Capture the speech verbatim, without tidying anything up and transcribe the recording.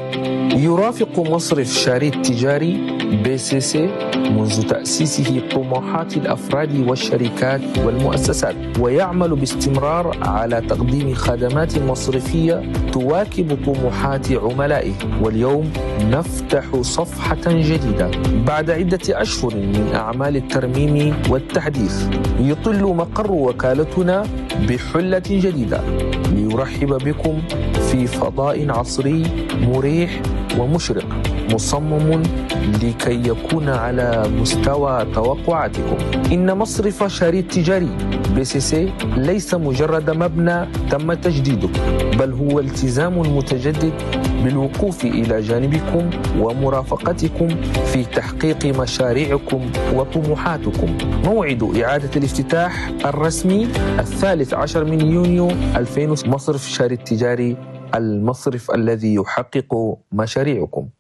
يرافق مصرف شاري التجاري بي سي سي منذ تأسيسه طموحات الأفراد والشركات والمؤسسات، ويعمل باستمرار على تقديم خدمات مصرفية تواكب طموحات عملائه. واليوم نفتح صفحة جديدة بعد عدة أشهر من أعمال الترميم والتحديث. يطل مقر وكالتنا بحلة جديدة ليرحب بكم في فضاء عصري مريح ومشرق، مصمم لكي يكون على مستوى توقعاتكم. إن مصرف شاري التجاري بي سي سي ليس مجرد مبنى تم تجديده، بل هو التزام متجدد بالوقوف إلى جانبكم ومرافقتكم في تحقيق مشاريعكم وطموحاتكم. موعد إعادة الافتتاح الرسمي الثالث عشر من يونيو ألفين. مصرف شاري التجاري، المصرف الذي يحقق مشاريعكم.